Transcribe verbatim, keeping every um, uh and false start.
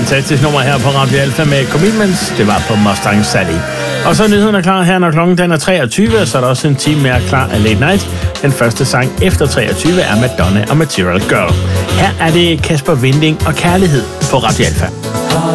fantastisk nummer her på Radio Alpha med Commitments. Det var på Mustang Sally. Og så er nyheden er klar her, når klokken den er treogtyve, så er der også en time mere klar af Late Night. Den første sang efter treogtyve er Madonna og Material Girl. Her er det Kasper Winding og Kærlighed på Radio Alpha.